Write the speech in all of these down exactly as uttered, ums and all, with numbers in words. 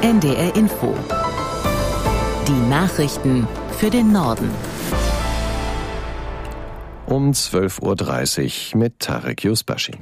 N D R Info. Die Nachrichten für den Norden. Um zwölf Uhr dreißig mit Tarek Yusbashi.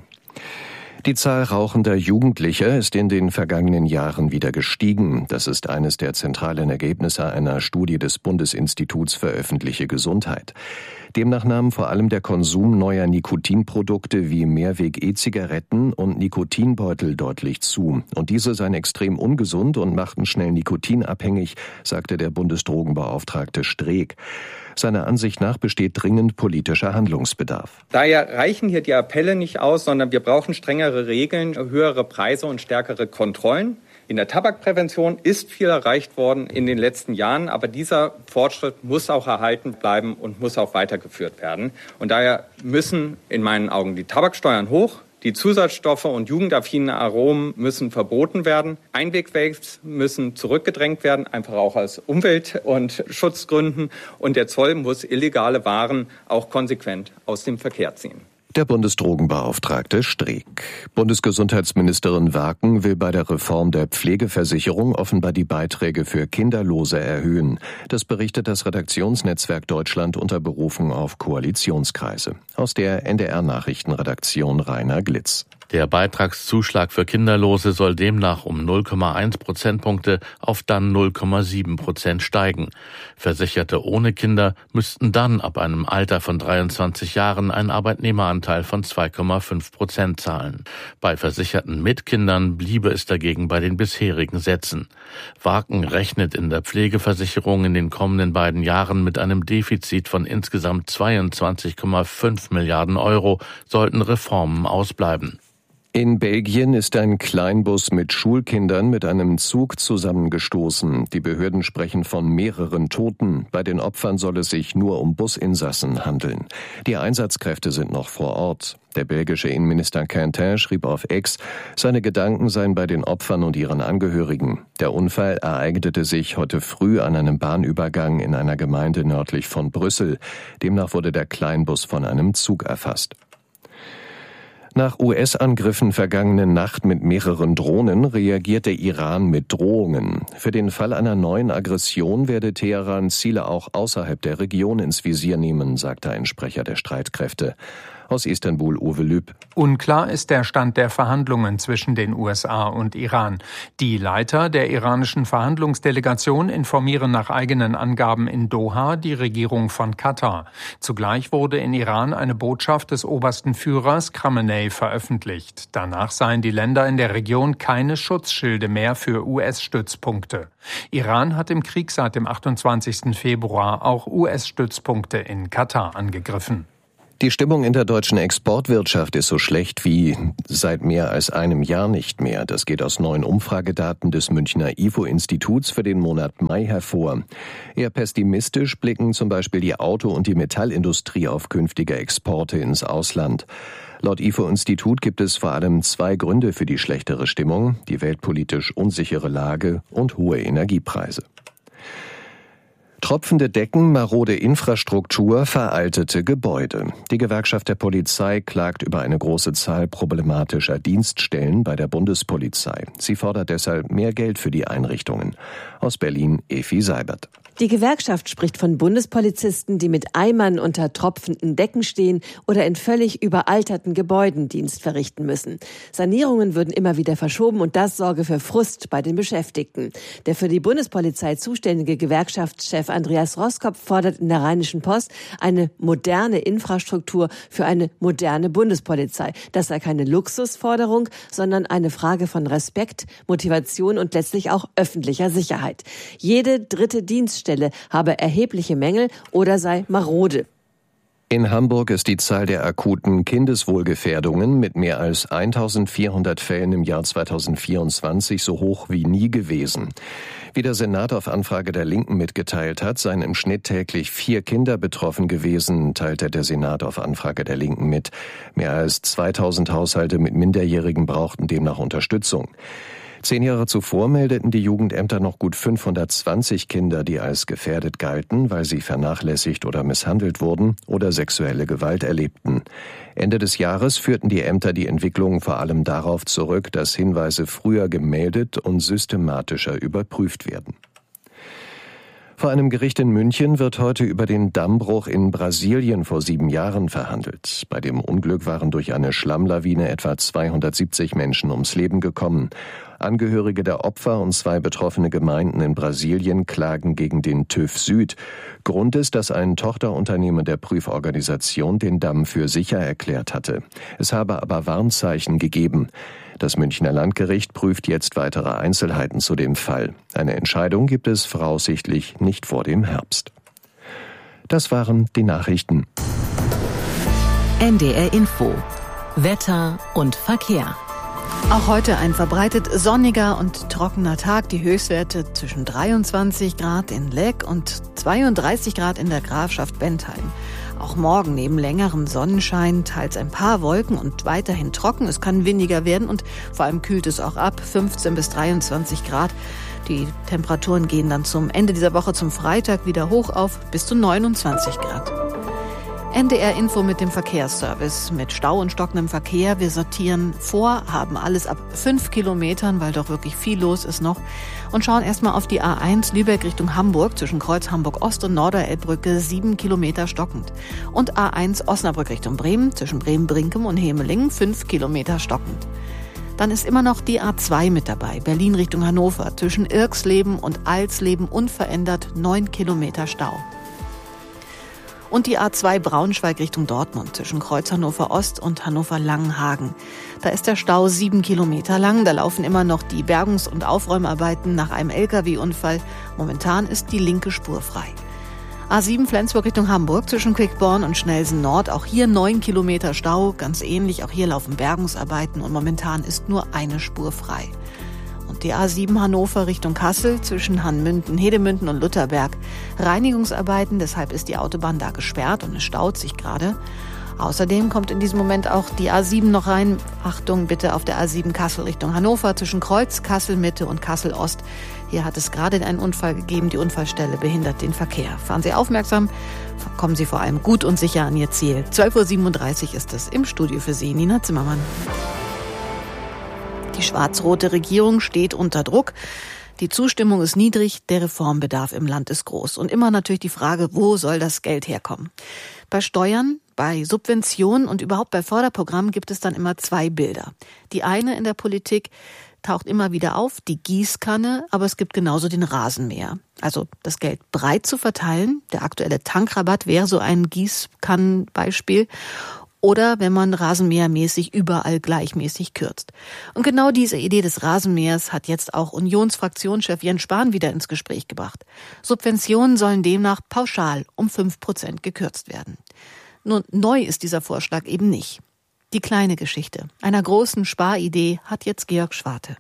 Die Zahl rauchender Jugendlicher ist in den vergangenen Jahren wieder gestiegen. Das ist eines der zentralen Ergebnisse einer Studie des Bundesinstituts für öffentliche Gesundheit. Demnach nahm vor allem der Konsum neuer Nikotinprodukte wie Mehrweg-E-Zigaretten und Nikotinbeutel deutlich zu. Und diese seien extrem ungesund und machten schnell nikotinabhängig, sagte der Bundesdrogenbeauftragte Streeck. Seiner Ansicht nach besteht dringend politischer Handlungsbedarf. Daher reichen hier die Appelle nicht aus, sondern wir brauchen strengere Regeln, höhere Preise und stärkere Kontrollen. In der Tabakprävention ist viel erreicht worden in den letzten Jahren, aber dieser Fortschritt muss auch erhalten bleiben und muss auch weitergeführt werden. Und daher müssen in meinen Augen die Tabaksteuern hoch, die Zusatzstoffe und jugendaffine Aromen müssen verboten werden, Einwegvapes müssen zurückgedrängt werden, einfach auch aus Umwelt- und Schutzgründen. Und der Zoll muss illegale Waren auch konsequent aus dem Verkehr ziehen. Der Bundesdrogenbeauftragte Streeck. Bundesgesundheitsministerin Waken will bei der Reform der Pflegeversicherung offenbar die Beiträge für Kinderlose erhöhen. Das berichtet das Redaktionsnetzwerk Deutschland unter Berufung auf Koalitionskreise. Aus der N D R-Nachrichtenredaktion Rainer Glitz. Der Beitragszuschlag für Kinderlose soll demnach um null Komma eins Prozentpunkte auf dann null Komma sieben Prozent steigen. Versicherte ohne Kinder müssten dann ab einem Alter von dreiundzwanzig Jahren einen Arbeitnehmeranteil von zwei Komma fünf Prozent zahlen. Bei Versicherten mit Kindern bliebe es dagegen bei den bisherigen Sätzen. Waken rechnet in der Pflegeversicherung in den kommenden beiden Jahren mit einem Defizit von insgesamt zweiundzwanzig Komma fünf Milliarden Euro, sollten Reformen ausbleiben. In Belgien ist ein Kleinbus mit Schulkindern mit einem Zug zusammengestoßen. Die Behörden sprechen von mehreren Toten. Bei den Opfern soll es sich nur um Businsassen handeln. Die Einsatzkräfte sind noch vor Ort. Der belgische Innenminister Quentin schrieb auf X, seine Gedanken seien bei den Opfern und ihren Angehörigen. Der Unfall ereignete sich heute früh an einem Bahnübergang in einer Gemeinde nördlich von Brüssel. Demnach wurde der Kleinbus von einem Zug erfasst. Nach U S-Angriffen vergangene Nacht mit mehreren Drohnen reagiert der Iran mit Drohungen. Für den Fall einer neuen Aggression werde Teheran Ziele auch außerhalb der Region ins Visier nehmen, sagte ein Sprecher der Streitkräfte. Aus Istanbul Uwe Lüb. Unklar ist der Stand der Verhandlungen zwischen den U S A und Iran. Die Leiter der iranischen Verhandlungsdelegation informieren nach eigenen Angaben in Doha die Regierung von Katar. Zugleich wurde in Iran eine Botschaft des obersten Führers Khamenei veröffentlicht. Danach seien die Länder in der Region keine Schutzschilde mehr für U S-Stützpunkte. Iran hat im Krieg seit dem achtundzwanzigsten Februar auch U S-Stützpunkte in Katar angegriffen. Die Stimmung in der deutschen Exportwirtschaft ist so schlecht wie seit mehr als einem Jahr nicht mehr. Das geht aus neuen Umfragedaten des Münchner I F O-Instituts für den Monat Mai hervor. Eher pessimistisch blicken zum Beispiel die Auto- und die Metallindustrie auf künftige Exporte ins Ausland. Laut I F O-Institut gibt es vor allem zwei Gründe für die schlechtere Stimmung: die weltpolitisch unsichere Lage und hohe Energiepreise. Tropfende Decken, marode Infrastruktur, veraltete Gebäude. Die Gewerkschaft der Polizei klagt über eine große Zahl problematischer Dienststellen bei der Bundespolizei. Sie fordert deshalb mehr Geld für die Einrichtungen. Aus Berlin Efi Seibert. Die Gewerkschaft spricht von Bundespolizisten, die mit Eimern unter tropfenden Decken stehen oder in völlig überalterten Gebäuden Dienst verrichten müssen. Sanierungen würden immer wieder verschoben und das sorge für Frust bei den Beschäftigten. Der für die Bundespolizei zuständige Gewerkschaftschef Andreas Roskopf fordert in der Rheinischen Post eine moderne Infrastruktur für eine moderne Bundespolizei. Das sei keine Luxusforderung, sondern eine Frage von Respekt, Motivation und letztlich auch öffentlicher Sicherheit. Jede dritte Dienststelle habe erhebliche Mängel oder sei marode. In Hamburg ist die Zahl der akuten Kindeswohlgefährdungen mit mehr als eintausendvierhundert Fällen im Jahr zweitausendvierundzwanzig so hoch wie nie gewesen. Wie der Senat auf Anfrage der Linken mitgeteilt hat, seien im Schnitt täglich vier Kinder betroffen gewesen, teilte der Senat auf Anfrage der Linken mit. Mehr als zweitausend Haushalte mit Minderjährigen brauchten demnach Unterstützung. Zehn Jahre zuvor meldeten die Jugendämter noch gut fünfhundertzwanzig Kinder, die als gefährdet galten, weil sie vernachlässigt oder misshandelt wurden oder sexuelle Gewalt erlebten. Ende des Jahres führten die Ämter die Entwicklung vor allem darauf zurück, dass Hinweise früher gemeldet und systematischer überprüft werden. Vor einem Gericht in München wird heute über den Dammbruch in Brasilien vor sieben Jahren verhandelt. Bei dem Unglück waren durch eine Schlammlawine etwa zweihundertsiebzig Menschen ums Leben gekommen. Angehörige der Opfer und zwei betroffene Gemeinden in Brasilien klagen gegen den TÜV Süd. Grund ist, dass ein Tochterunternehmen der Prüforganisation den Damm für sicher erklärt hatte. Es habe aber Warnzeichen gegeben. Das Münchner Landgericht prüft jetzt weitere Einzelheiten zu dem Fall. Eine Entscheidung gibt es voraussichtlich nicht vor dem Herbst. Das waren die Nachrichten. N D R Info. Wetter und Verkehr. Auch heute ein verbreitet sonniger und trockener Tag. Die Höchstwerte zwischen dreiundzwanzig Grad in Leck und zweiunddreißig Grad in der Grafschaft Bentheim. Auch morgen neben längerem Sonnenschein teils ein paar Wolken und weiterhin trocken. Es kann windiger werden und vor allem kühlt es auch ab. fünfzehn bis dreiundzwanzig Grad. Die Temperaturen gehen dann zum Ende dieser Woche, zum Freitag, wieder hoch auf bis zu neunundzwanzig Grad. N D R Info mit dem Verkehrsservice. Mit Stau und stockendem Verkehr. Wir sortieren vor, haben alles ab fünf Kilometern, weil doch wirklich viel los ist noch. Und schauen erstmal auf die A eins Lübeck Richtung Hamburg. Zwischen Kreuz Hamburg Ost und Norderelbbrücke sieben Kilometer stockend. Und A eins Osnabrück Richtung Bremen. Zwischen Bremen-Brinkem und Hemelingen fünf Kilometer stockend. Dann ist immer noch die A zwei mit dabei. Berlin Richtung Hannover. Zwischen Irksleben und Alsleben unverändert neun Kilometer Stau. Und die A zwei Braunschweig Richtung Dortmund zwischen Kreuz Hannover Ost und Hannover Langenhagen. Da ist der Stau sieben Kilometer lang. Da laufen immer noch die Bergungs- und Aufräumarbeiten nach einem L K W-Unfall. Momentan ist die linke Spur frei. A sieben Flensburg Richtung Hamburg zwischen Quickborn und Schnelsen Nord. Auch hier neun Kilometer Stau. Ganz ähnlich, auch hier laufen Bergungsarbeiten und momentan ist nur eine Spur frei. Und die A sieben Hannover Richtung Kassel zwischen Hannmünden, Hedemünden und Lutherberg. Reinigungsarbeiten, deshalb ist die Autobahn da gesperrt und es staut sich gerade. Außerdem kommt in diesem Moment auch die A sieben noch rein. Achtung bitte auf der A sieben Kassel Richtung Hannover zwischen Kreuz, Kassel Mitte und Kassel Ost. Hier hat es gerade einen Unfall gegeben. Die Unfallstelle behindert den Verkehr. Fahren Sie aufmerksam, kommen Sie vor allem gut und sicher an Ihr Ziel. zwölf Uhr siebenunddreißig ist es im Studio für Sie, Nina Zimmermann. Die schwarz-rote Regierung steht unter Druck. Die Zustimmung ist niedrig, der Reformbedarf im Land ist groß. Und immer natürlich die Frage, wo soll das Geld herkommen? Bei Steuern, bei Subventionen und überhaupt bei Förderprogrammen gibt es dann immer zwei Bilder. Die eine in der Politik taucht immer wieder auf, die Gießkanne, aber es gibt genauso den Rasenmäher. Also das Geld breit zu verteilen. Der aktuelle Tankrabatt wäre so ein Gießkannenbeispiel. Oder wenn man rasenmähermäßig überall gleichmäßig kürzt. Und genau diese Idee des Rasenmähers hat jetzt auch Unionsfraktionschef Jens Spahn wieder ins Gespräch gebracht. Subventionen sollen demnach pauschal um fünf Prozent gekürzt werden. Nun, neu ist dieser Vorschlag eben nicht. Die kleine Geschichte einer großen Sparidee hat jetzt Georg Schwarte.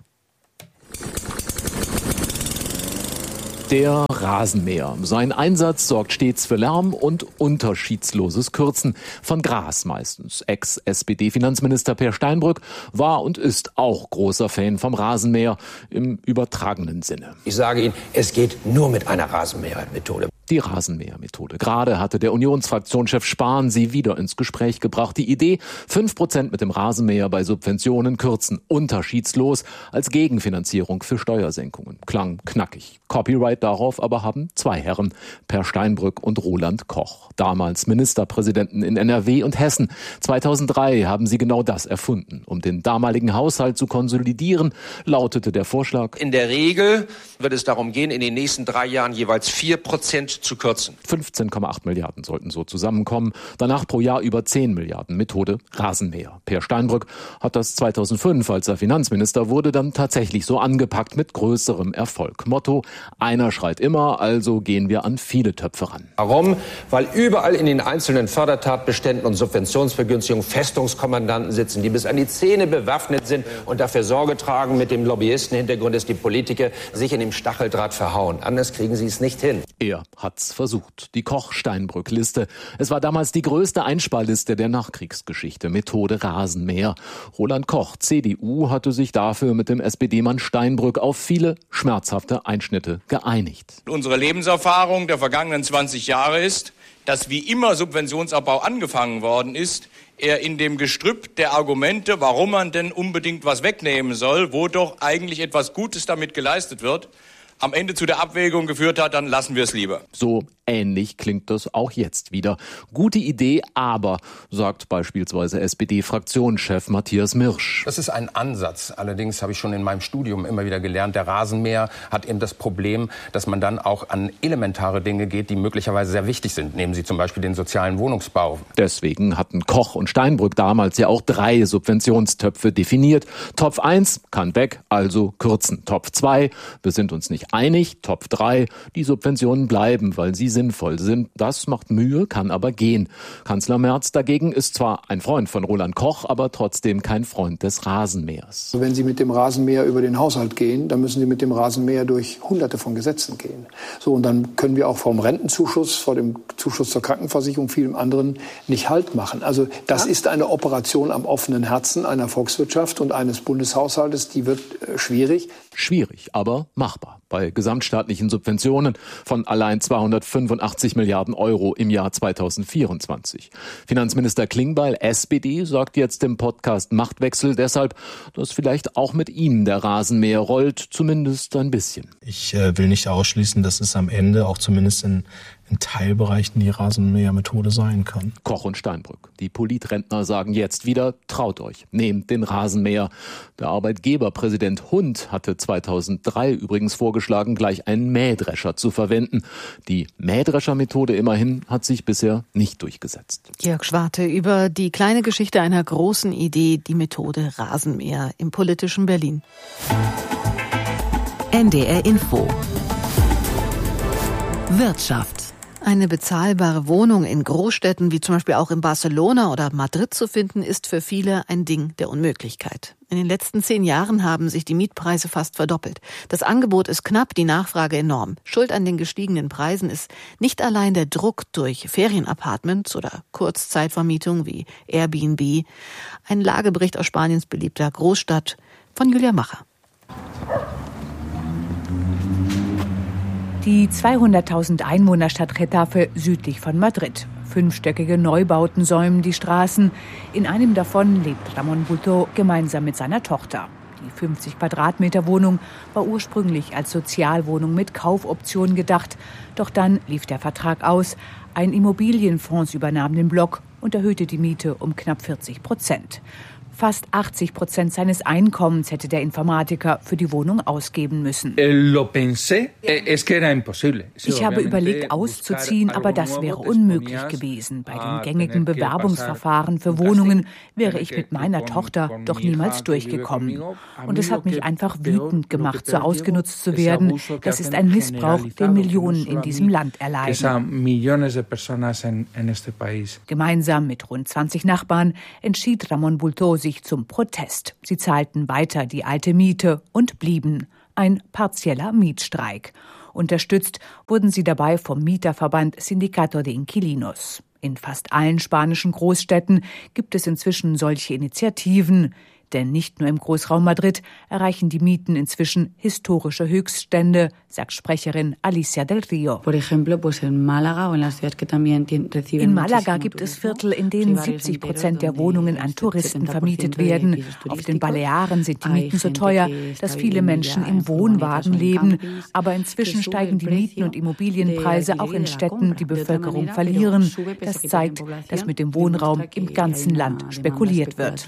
Der Rasenmäher. Sein Einsatz sorgt stets für Lärm und unterschiedsloses Kürzen. Von Gras meistens. Ex-S P D-Finanzminister Per Steinbrück war und ist auch großer Fan vom Rasenmäher im übertragenen Sinne. Ich sage Ihnen, es geht nur mit einer Rasenmähermethode. Die Rasenmähermethode. Gerade hatte der Unionsfraktionschef Spahn sie wieder ins Gespräch gebracht. Die Idee, fünf Prozent mit dem Rasenmäher bei Subventionen kürzen, unterschiedslos, als Gegenfinanzierung für Steuersenkungen. Klang knackig. Copyright darauf aber haben zwei Herren, Per Steinbrück und Roland Koch. Damals Ministerpräsidenten in N R W und Hessen. zweitausenddrei haben sie genau das erfunden. Um den damaligen Haushalt zu konsolidieren, lautete der Vorschlag: In der Regel wird es darum gehen, in den nächsten drei Jahren jeweils vier Prozent zu kürzen. fünfzehn Komma acht Milliarden sollten so zusammenkommen. Danach pro Jahr über zehn Milliarden. Methode Rasenmäher. Per Steinbrück hat das zweitausendfünf, als er Finanzminister wurde, dann tatsächlich so angepackt mit größerem Erfolg. Motto: Einer schreit immer, also gehen wir an viele Töpfe ran. Warum? Weil überall in den einzelnen Fördertatbeständen und Subventionsvergünstigungen Festungskommandanten sitzen, die bis an die Zähne bewaffnet sind und dafür Sorge tragen mit dem Lobbyistenhintergrund, dass die Politiker sich in dem Stacheldraht verhauen. Anders kriegen sie es nicht hin. Er hat's versucht. Die Koch-Steinbrück-Liste. Es war damals die größte Einsparliste der Nachkriegsgeschichte. Methode Rasenmäher. Roland Koch, C D U, hatte sich dafür mit dem S P D-Mann Steinbrück auf viele schmerzhafte Einschnitte geeinigt. Unsere Lebenserfahrung der vergangenen zwanzig Jahre ist, dass wie immer Subventionsabbau angefangen worden ist, er in dem Gestrüpp der Argumente, warum man denn unbedingt was wegnehmen soll, wo doch eigentlich etwas Gutes damit geleistet wird, am Ende zu der Abwägung geführt hat, dann lassen wir es lieber. So ähnlich klingt das auch jetzt wieder. Gute Idee, aber, sagt beispielsweise S P D-Fraktionschef Matthias Mirsch. Das ist ein Ansatz. Allerdings habe ich schon in meinem Studium immer wieder gelernt, der Rasenmäher hat eben das Problem, dass man dann auch an elementare Dinge geht, die möglicherweise sehr wichtig sind. Nehmen Sie zum Beispiel den sozialen Wohnungsbau. Deswegen hatten Koch und Steinbrück damals ja auch drei Subventionstöpfe definiert. Topf eins kann weg, also kürzen. Topf zwei, wir sind uns nicht einig. Topf drei, die Subventionen bleiben, weil sie sinnvoll sind. Das macht Mühe, kann aber gehen. Kanzler Merz dagegen ist zwar ein Freund von Roland Koch, aber trotzdem kein Freund des Rasenmähers. Wenn Sie mit dem Rasenmäher über den Haushalt gehen, dann müssen Sie mit dem Rasenmäher durch hunderte von Gesetzen gehen. So, und dann können wir auch vom Rentenzuschuss, vor dem Zuschuss zur Krankenversicherung, vielem anderen nicht Halt machen. Also das ist eine Operation am offenen Herzen einer Volkswirtschaft und eines Bundeshaushaltes, die wird äh, schwierig. Schwierig, aber machbar. Bei gesamtstaatlichen Subventionen von allein zweihundertfünfundachtzig Milliarden Euro im Jahr zweitausendvierundzwanzig. Finanzminister Klingbeil, S P D, sagt jetzt im Podcast Machtwechsel deshalb, dass vielleicht auch mit ihm der Rasenmäher rollt, zumindest ein bisschen. Ich äh, will nicht ausschließen, dass es am Ende auch zumindest in in Teilbereichen die Rasenmähermethode sein kann. Koch und Steinbrück. Die Politrentner sagen jetzt wieder, traut euch, nehmt den Rasenmäher. Der Arbeitgeberpräsident Hund hatte zweitausenddrei übrigens vorgeschlagen, gleich einen Mähdrescher zu verwenden. Die Mähdrescher-Methode immerhin hat sich bisher nicht durchgesetzt. Jörg Schwarte über die kleine Geschichte einer großen Idee, die Methode Rasenmäher im politischen Berlin. N D R Info. Wirtschaft. Eine bezahlbare Wohnung in Großstädten wie zum Beispiel auch in Barcelona oder Madrid zu finden, ist für viele ein Ding der Unmöglichkeit. In den letzten zehn Jahren haben sich die Mietpreise fast verdoppelt. Das Angebot ist knapp, die Nachfrage enorm. Schuld an den gestiegenen Preisen ist nicht allein der Druck durch Ferienapartments oder Kurzzeitvermietung wie Airbnb. Ein Lagebericht aus Spaniens beliebter Großstadt von Julia Macher. Die zweihunderttausend Einwohnerstadt Getafe südlich von Madrid. Fünfstöckige Neubauten säumen die Straßen. In einem davon lebt Ramón Bultó gemeinsam mit seiner Tochter. Die fünfzig Quadratmeter Wohnung war ursprünglich als Sozialwohnung mit Kaufoption gedacht. Doch dann lief der Vertrag aus. Ein Immobilienfonds übernahm den Block und erhöhte die Miete um knapp vierzig Prozent. Fast achtzig Prozent seines Einkommens hätte der Informatiker für die Wohnung ausgeben müssen. Ich habe überlegt, auszuziehen, aber das wäre unmöglich gewesen. Bei den gängigen Bewerbungsverfahren für Wohnungen wäre ich mit meiner Tochter doch niemals durchgekommen. Und es hat mich einfach wütend gemacht, so ausgenutzt zu werden. Das ist ein Missbrauch, den Millionen in diesem Land erleiden. Gemeinsam mit rund zwanzig Nachbarn entschied Ramón Bultó sich zum Protest. Sie zahlten weiter die alte Miete und blieben. Ein partieller Mietstreik. Unterstützt wurden sie dabei vom Mieterverband Sindicato de Inquilinos. In fast allen spanischen Großstädten gibt es inzwischen solche Initiativen. Denn nicht nur im Großraum Madrid erreichen die Mieten inzwischen historische Höchststände, sagt Sprecherin Alicia del Rio. In Malaga gibt es Viertel, in denen siebzig Prozent der Wohnungen an Touristen vermietet werden. Auf den Balearen sind die Mieten so teuer, dass viele Menschen im Wohnwagen leben. Aber inzwischen steigen die Mieten und Immobilienpreise auch in Städten, die Bevölkerung verlieren. Das zeigt, dass mit dem Wohnraum im ganzen Land spekuliert wird.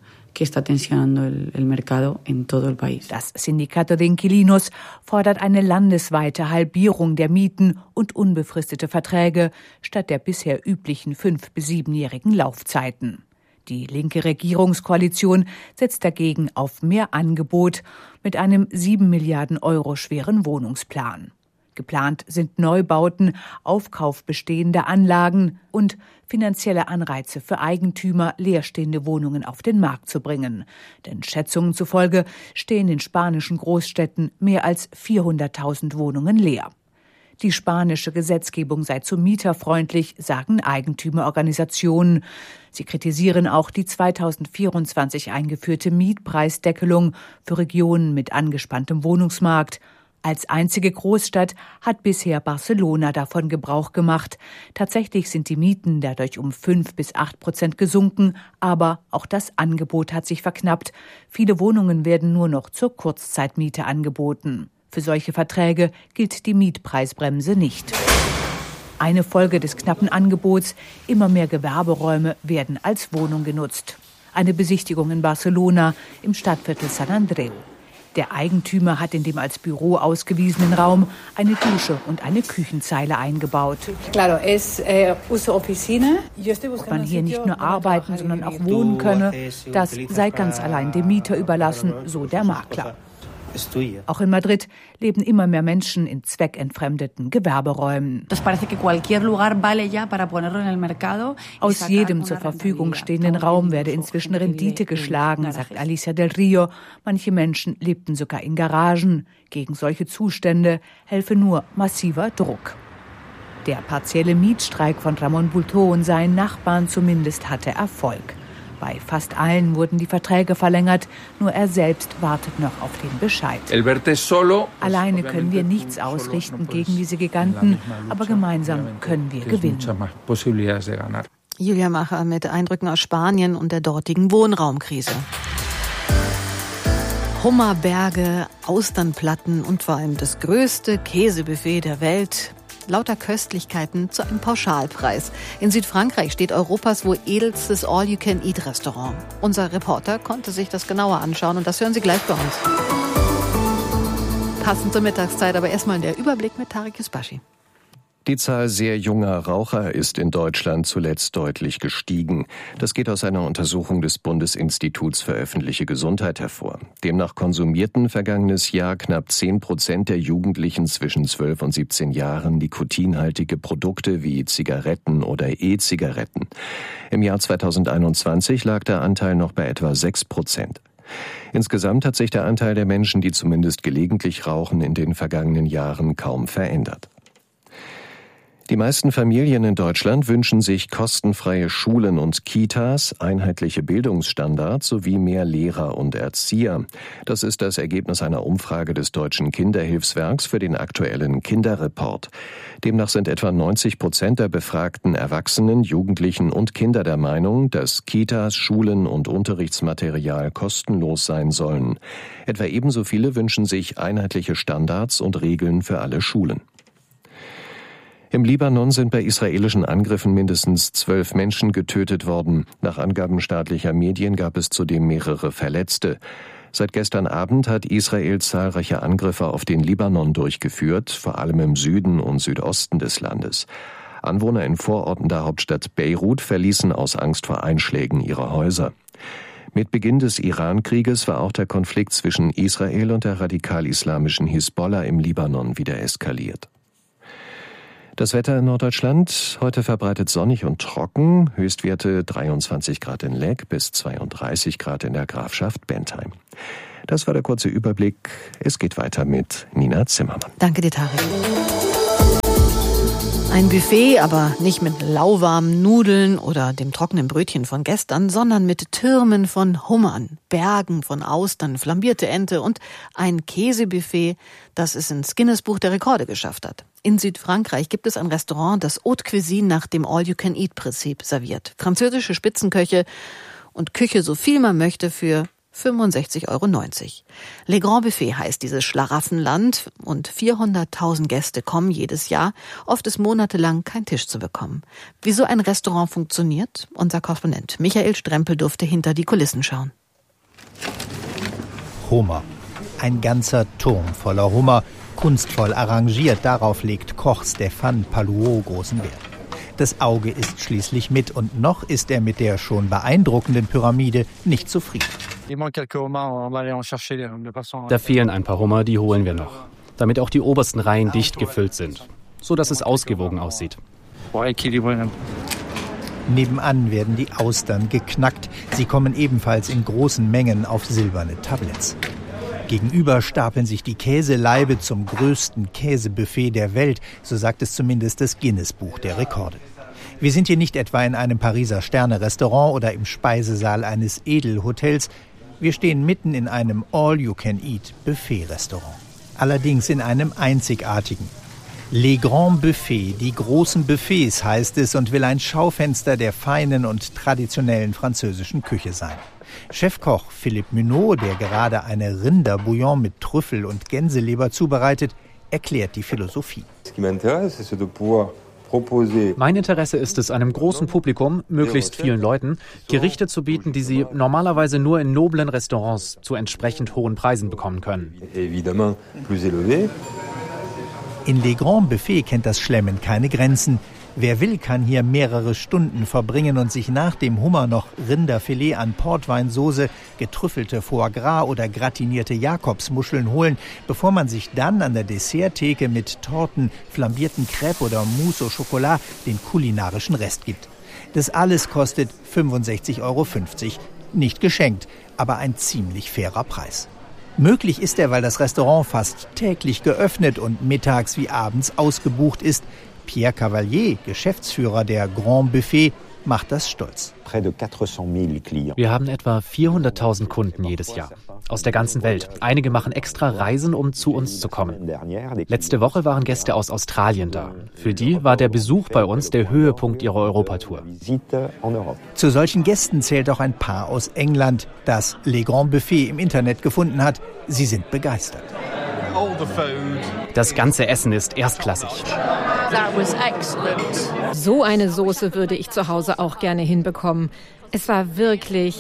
Das Sindicato de Inquilinos fordert eine landesweite Halbierung der Mieten und unbefristete Verträge statt der bisher üblichen fünf- bis siebenjährigen Laufzeiten. Die linke Regierungskoalition setzt dagegen auf mehr Angebot mit einem sieben Milliarden Euro schweren Wohnungsplan. Geplant sind Neubauten, Aufkauf bestehender Anlagen und finanzielle Anreize für Eigentümer, leerstehende Wohnungen auf den Markt zu bringen. Denn Schätzungen zufolge stehen in spanischen Großstädten mehr als vierhunderttausend Wohnungen leer. Die spanische Gesetzgebung sei zu mieterfreundlich, sagen Eigentümerorganisationen. Sie kritisieren auch die zweitausendvierundzwanzig eingeführte Mietpreisdeckelung für Regionen mit angespanntem Wohnungsmarkt. Als einzige Großstadt hat bisher Barcelona davon Gebrauch gemacht. Tatsächlich sind die Mieten dadurch um fünf bis acht Prozent gesunken, aber auch das Angebot hat sich verknappt. Viele Wohnungen werden nur noch zur Kurzzeitmiete angeboten. Für solche Verträge gilt die Mietpreisbremse nicht. Eine Folge des knappen Angebots: immer mehr Gewerberäume werden als Wohnung genutzt. Eine Besichtigung in Barcelona im Stadtviertel San Andreu. Der Eigentümer hat in dem als Büro ausgewiesenen Raum eine Dusche und eine Küchenzeile eingebaut. Ob man hier nicht nur arbeiten, sondern auch wohnen könne, das sei ganz allein dem Mieter überlassen, so der Makler. Auch in Madrid leben immer mehr Menschen in zweckentfremdeten Gewerberäumen. Aus jedem zur Verfügung stehenden Raum werde inzwischen Rendite geschlagen, sagt Alicia del Rio. Manche Menschen lebten sogar in Garagen. Gegen solche Zustände helfe nur massiver Druck. Der partielle Mietstreik von Ramon Bultó und seinen Nachbarn zumindest hatte Erfolg. Bei fast allen wurden die Verträge verlängert, nur er selbst wartet noch auf den Bescheid. Alleine können wir nichts ausrichten gegen diese Giganten, aber gemeinsam können wir gewinnen. Julia Macher mit Eindrücken aus Spanien und der dortigen Wohnraumkrise. Hummerberge, Austernplatten und vor allem das größte Käsebuffet der Welt. Lauter Köstlichkeiten zu einem Pauschalpreis. In Südfrankreich steht Europas wohl edelstes All-You-Can-Eat-Restaurant. Unser Reporter konnte sich das genauer anschauen und das hören Sie gleich bei uns. Passend zur Mittagszeit, aber erstmal der Überblick mit Tarek Yusbashi. Die Zahl sehr junger Raucher ist in Deutschland zuletzt deutlich gestiegen. Das geht aus einer Untersuchung des Bundesinstituts für öffentliche Gesundheit hervor. Demnach konsumierten vergangenes Jahr knapp zehn Prozent der Jugendlichen zwischen zwölf und siebzehn Jahren nikotinhaltige Produkte wie Zigaretten oder E-Zigaretten. Im Jahr zweitausendeinundzwanzig lag der Anteil noch bei etwa sechs Prozent. Insgesamt hat sich der Anteil der Menschen, die zumindest gelegentlich rauchen, in den vergangenen Jahren kaum verändert. Die meisten Familien in Deutschland wünschen sich kostenfreie Schulen und Kitas, einheitliche Bildungsstandards sowie mehr Lehrer und Erzieher. Das ist das Ergebnis einer Umfrage des Deutschen Kinderhilfswerks für den aktuellen Kinderreport. Demnach sind etwa neunzig Prozent der befragten Erwachsenen, Jugendlichen und Kinder der Meinung, dass Kitas, Schulen und Unterrichtsmaterial kostenlos sein sollen. Etwa ebenso viele wünschen sich einheitliche Standards und Regeln für alle Schulen. Im Libanon sind bei israelischen Angriffen mindestens zwölf Menschen getötet worden. Nach Angaben staatlicher Medien gab es zudem mehrere Verletzte. Seit gestern Abend hat Israel zahlreiche Angriffe auf den Libanon durchgeführt, vor allem im Süden und Südosten des Landes. Anwohner in Vororten der Hauptstadt Beirut verließen aus Angst vor Einschlägen ihre Häuser. Mit Beginn des Iran-Krieges war auch der Konflikt zwischen Israel und der radikal-islamischen Hisbollah im Libanon wieder eskaliert. Das Wetter in Norddeutschland, heute verbreitet sonnig und trocken, Höchstwerte dreiundzwanzig Grad in Leck bis zweiunddreißig Grad in der Grafschaft Bentheim. Das war der kurze Überblick. Es geht weiter mit Nina Zimmermann. Danke dir, Tarek. Ein Buffet, aber nicht mit lauwarmen Nudeln oder dem trockenen Brötchen von gestern, sondern mit Türmen von Hummern, Bergen von Austern, flambierte Ente und ein Käsebuffet, das es ins Guinness-Buch der Rekorde geschafft hat. In Südfrankreich gibt es ein Restaurant, das Haute Cuisine nach dem All-You-Can-Eat-Prinzip serviert. Französische Spitzenköche und Küche, so viel man möchte, für fünfundsechzig Euro neunzig. Le Grand Buffet heißt dieses Schlaraffenland und vierhunderttausend Gäste kommen jedes Jahr. Oft ist monatelang kein Tisch zu bekommen. Wie so ein Restaurant funktioniert? Unser Korrespondent Michael Strempel durfte hinter die Kulissen schauen. Hummer. Ein ganzer Turm voller Hummer. Kunstvoll arrangiert, darauf legt Koch Stéphane Palluau großen Wert. Das Auge ist schließlich mit und noch ist er mit der schon beeindruckenden Pyramide nicht zufrieden. Da fehlen ein paar Hummer, die holen wir noch, damit auch die obersten Reihen dicht gefüllt sind, so dass es ausgewogen aussieht. Nebenan werden die Austern geknackt. Sie kommen ebenfalls in großen Mengen auf silberne Tabletts. Gegenüber stapeln sich die Käselaibe zum größten Käsebuffet der Welt, so sagt es zumindest das Guinness-Buch der Rekorde. Wir sind hier nicht etwa in einem Pariser Sterne-Restaurant oder im Speisesaal eines Edelhotels. Wir stehen mitten in einem All-You-Can-Eat-Buffet-Restaurant. Allerdings in einem einzigartigen. Les Grands Buffets, die großen Buffets heißt es und will ein Schaufenster der feinen und traditionellen französischen Küche sein. Chefkoch Philippe Munot, der gerade eine Rinderbouillon mit Trüffel und Gänseleber zubereitet, erklärt die Philosophie. Mein Interesse ist es, einem großen Publikum, möglichst vielen Leuten, Gerichte zu bieten, die sie normalerweise nur in noblen Restaurants zu entsprechend hohen Preisen bekommen können. In Les Grands Buffets kennt das Schlemmen keine Grenzen. Wer will, kann hier mehrere Stunden verbringen und sich nach dem Hummer noch Rinderfilet an Portweinsoße, getrüffelte Foie Gras oder gratinierte Jakobsmuscheln holen, bevor man sich dann an der Desserttheke mit Torten, flambierten Crêpes oder Mousse au Chocolat den kulinarischen Rest gibt. Das alles kostet fünfundsechzig Euro fünfzig. Nicht geschenkt, aber ein ziemlich fairer Preis. Möglich ist er, weil das Restaurant fast täglich geöffnet und mittags wie abends ausgebucht ist. Pierre Cavalier, Geschäftsführer der Grand Buffet, macht das stolz. Wir haben etwa vierhunderttausend Kunden jedes Jahr. Aus der ganzen Welt. Einige machen extra Reisen, um zu uns zu kommen. Letzte Woche waren Gäste aus Australien da. Für die war der Besuch bei uns der Höhepunkt ihrer Europatour. Zu solchen Gästen zählt auch ein Paar aus England, das Les Grands Buffets im Internet gefunden hat. Sie sind begeistert. Das ganze Essen ist erstklassig. So eine Soße würde ich zu Hause auch gerne hinbekommen. Es war wirklich...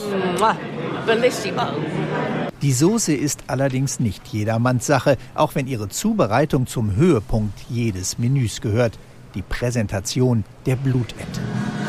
Die Soße ist allerdings nicht jedermanns Sache, auch wenn ihre Zubereitung zum Höhepunkt jedes Menüs gehört. Die Präsentation der Blutente.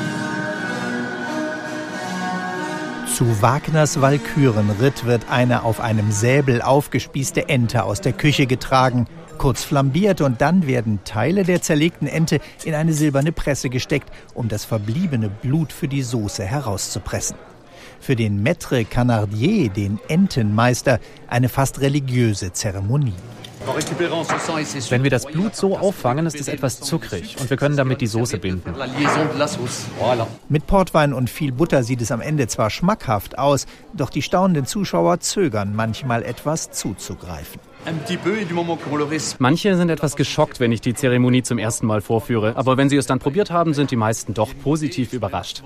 Zu Wagners Walkürenritt wird eine auf einem Säbel aufgespießte Ente aus der Küche getragen, kurz flambiert und dann werden Teile der zerlegten Ente in eine silberne Presse gesteckt, um das verbliebene Blut für die Soße herauszupressen. Für den Maître Canardier, den Entenmeister, eine fast religiöse Zeremonie. Wenn wir das Blut so auffangen, ist es etwas zuckrig und wir können damit die Soße binden. Mit Portwein und viel Butter sieht es am Ende zwar schmackhaft aus, doch die staunenden Zuschauer zögern manchmal etwas zuzugreifen. Manche sind etwas geschockt, wenn ich die Zeremonie zum ersten Mal vorführe, aber wenn sie es dann probiert haben, sind die meisten doch positiv überrascht.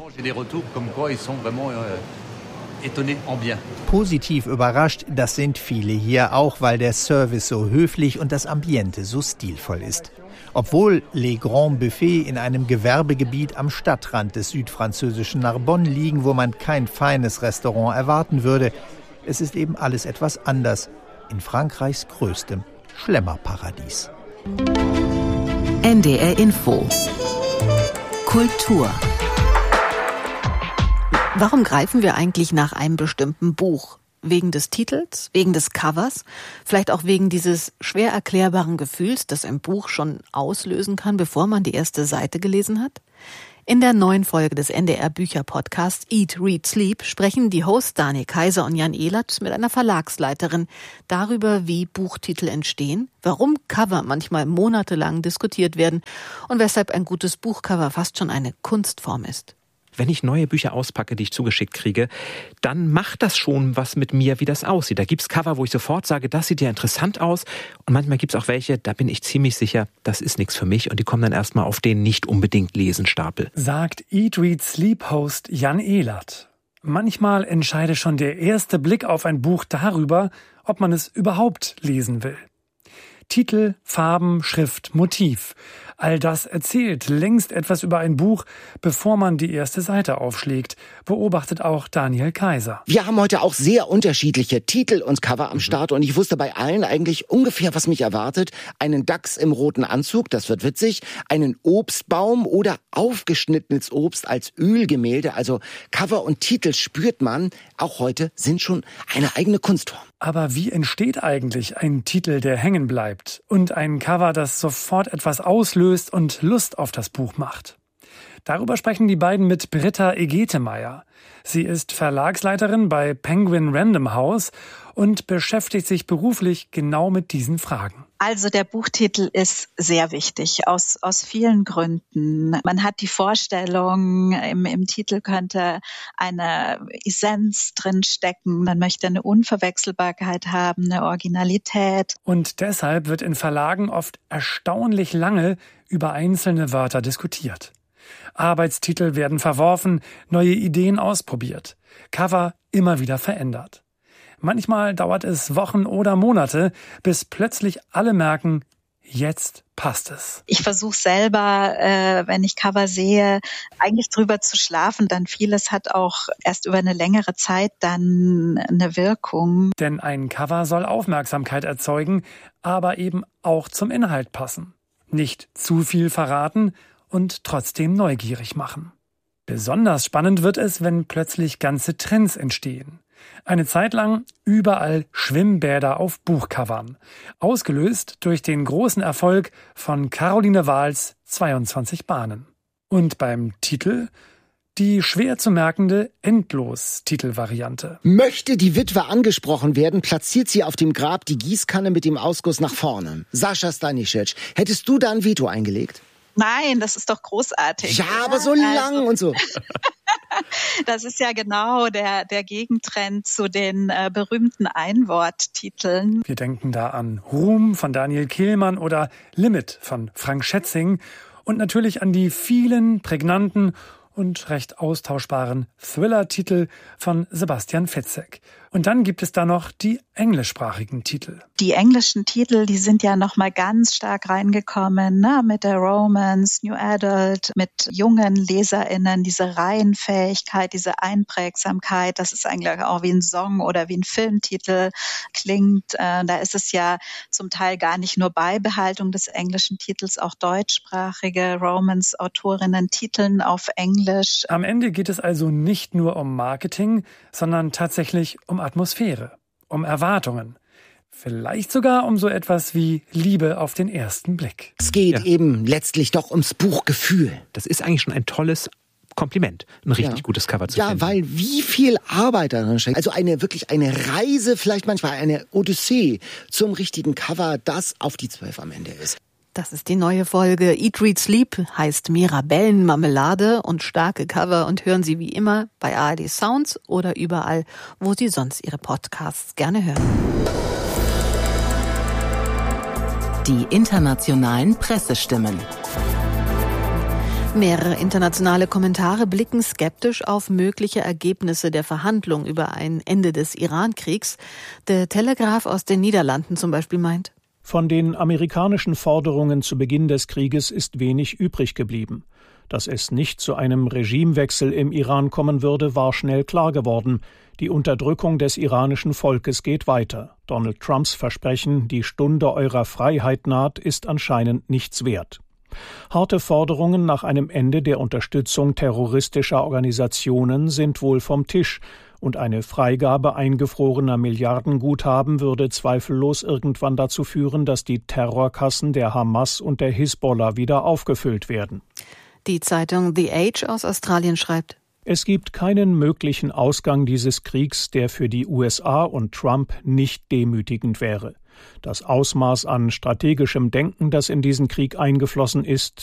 Positiv überrascht, das sind viele hier auch, weil der Service so höflich und das Ambiente so stilvoll ist. Obwohl Les Grands Buffets in einem Gewerbegebiet am Stadtrand des südfranzösischen Narbonne liegen, wo man kein feines Restaurant erwarten würde, es ist eben alles etwas anders in Frankreichs größtem Schlemmerparadies. N D R Info Kultur. Warum greifen wir eigentlich nach einem bestimmten Buch? Wegen des Titels, wegen des Covers, vielleicht auch wegen dieses schwer erklärbaren Gefühls, das ein Buch schon auslösen kann, bevor man die erste Seite gelesen hat? In der neuen Folge des N D R Bücher-Podcasts Eat, Read, Sleep sprechen die Hosts Daniel Kaiser und Jan Ehlert mit einer Verlagsleiterin darüber, wie Buchtitel entstehen, warum Cover manchmal monatelang diskutiert werden und weshalb ein gutes Buchcover fast schon eine Kunstform ist. Wenn ich neue Bücher auspacke, die ich zugeschickt kriege, dann macht das schon was mit mir, wie das aussieht. Da gibt's Cover, wo ich sofort sage, das sieht ja interessant aus. Und manchmal gibt's auch welche, da bin ich ziemlich sicher, das ist nichts für mich. Und die kommen dann erstmal auf den nicht unbedingt Lesenstapel. Sagt Eat, Read, Sleep-Host Jan Ehlert. Manchmal entscheide schon der erste Blick auf ein Buch darüber, ob man es überhaupt lesen will. Titel, Farben, Schrift, Motiv. All das erzählt längst etwas über ein Buch, bevor man die erste Seite aufschlägt, beobachtet auch Daniel Kaiser. Wir haben heute auch sehr unterschiedliche Titel und Cover am Start und ich wusste bei allen eigentlich ungefähr, was mich erwartet. Einen Dachs im roten Anzug, das wird witzig, einen Obstbaum oder aufgeschnittenes Obst als Ölgemälde. Also Cover und Titel spürt man, auch heute sind schon eine eigene Kunstform. Aber wie entsteht eigentlich ein Titel, der hängen bleibt und ein Cover, das sofort etwas auslöst und Lust auf das Buch macht? Darüber sprechen die beiden mit Britta Egetemeyer. Sie ist Verlagsleiterin bei Penguin Random House und beschäftigt sich beruflich genau mit diesen Fragen. Also der Buchtitel ist sehr wichtig, aus, aus vielen Gründen. Man hat die Vorstellung, im, im Titel könnte eine Essenz drin stecken. Man möchte eine Unverwechselbarkeit haben, eine Originalität. Und deshalb wird in Verlagen oft erstaunlich lange über einzelne Wörter diskutiert. Arbeitstitel werden verworfen, neue Ideen ausprobiert, Cover immer wieder verändert. Manchmal dauert es Wochen oder Monate, bis plötzlich alle merken, jetzt passt es. Ich versuche selber, äh, wenn ich Cover sehe, eigentlich drüber zu schlafen, dann vieles hat auch erst über eine längere Zeit dann eine Wirkung. Denn ein Cover soll Aufmerksamkeit erzeugen, aber eben auch zum Inhalt passen. Nicht zu viel verraten und trotzdem neugierig machen. Besonders spannend wird es, wenn plötzlich ganze Trends entstehen. Eine Zeit lang überall Schwimmbäder auf Buchcovern. Ausgelöst durch den großen Erfolg von Caroline Wahls zweiundzwanzig Bahnen. Und beim Titel die schwer zu merkende Endlos-Titelvariante. Möchte die Witwe angesprochen werden, platziert sie auf dem Grab die Gießkanne mit dem Ausguss nach vorne. Sascha Stanisic, hättest du da ein Veto eingelegt? Nein, das ist doch großartig. Ja, aber so lang also. Und so. Das ist ja genau der, der Gegentrend zu den äh, berühmten Einworttiteln. Wir denken da an Ruhm von Daniel Kehlmann oder Limit von Frank Schätzing und natürlich an die vielen prägnanten und recht austauschbaren Thriller-Titel von Sebastian Fitzek. Und dann gibt es da noch die englischsprachigen Titel. Die englischen Titel, die sind ja noch mal ganz stark reingekommen, ne? Mit der Romance, New Adult, mit jungen LeserInnen, diese Reihenfähigkeit, diese Einprägsamkeit, das ist eigentlich auch wie ein Song oder wie ein Filmtitel klingt. Äh, da ist es ja zum Teil gar nicht nur Beibehaltung des englischen Titels, auch deutschsprachige Romance-Autorinnen titeln auf Englisch. Am Ende geht es also nicht nur um Marketing, sondern tatsächlich um Atmosphäre, um Erwartungen. Vielleicht sogar um so etwas wie Liebe auf den ersten Blick. Es geht ja. eben letztlich doch ums Buchgefühl. Das ist eigentlich schon ein tolles Kompliment, ein richtig ja. gutes Cover zu ja, finden. Ja, weil wie viel Arbeit darin steckt. Also eine wirklich eine Reise, vielleicht manchmal eine Odyssee zum richtigen Cover, das auf die zwölf am Ende ist. Das ist die neue Folge Eat, Read, Sleep, heißt Mirabellenmarmelade und starke Cover und hören Sie wie immer bei A R D Sounds oder überall, wo Sie sonst Ihre Podcasts gerne hören. Die internationalen Pressestimmen. Mehrere internationale Kommentare blicken skeptisch auf mögliche Ergebnisse der Verhandlung über ein Ende des Iran-Kriegs. Der Telegraph aus den Niederlanden zum Beispiel meint: Von den amerikanischen Forderungen zu Beginn des Krieges ist wenig übrig geblieben. Dass es nicht zu einem Regimewechsel im Iran kommen würde, war schnell klar geworden. Die Unterdrückung des iranischen Volkes geht weiter. Donald Trumps Versprechen, die Stunde eurer Freiheit naht, ist anscheinend nichts wert. Harte Forderungen nach einem Ende der Unterstützung terroristischer Organisationen sind wohl vom Tisch. Und eine Freigabe eingefrorener Milliardenguthaben würde zweifellos irgendwann dazu führen, dass die Terrorkassen der Hamas und der Hisbollah wieder aufgefüllt werden. Die Zeitung The Age aus Australien schreibt: Es gibt keinen möglichen Ausgang dieses Kriegs, der für die U S A und Trump nicht demütigend wäre. Das Ausmaß an strategischem Denken, das in diesen Krieg eingeflossen ist,